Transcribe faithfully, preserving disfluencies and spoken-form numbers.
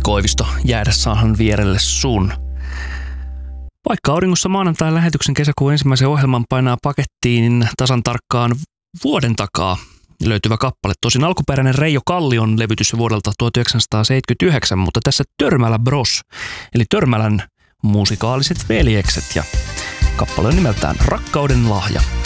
Koivisto jäädä saahan vierelle sun. Vaikka auringossa maanantain lähetyksen kesäkuun ensimmäisen ohjelman painaa pakettiin tasan tarkkaan vuoden takaa löytyvä kappale. Tosin alkuperäinen Reijo Kallion levytys vuodelta tuhatyhdeksänsataaseitsemänkymmentäyhdeksän, mutta tässä Törmälä Bros, eli Törmälän musikaaliset veljekset, ja kappale on nimeltään Rakkauden lahja.